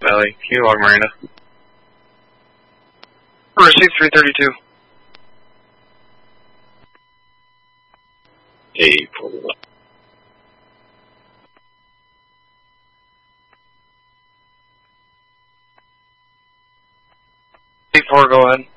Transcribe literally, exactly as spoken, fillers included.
Valley, can you log Marina? Receive three thirty-two. April. eight four, go ahead.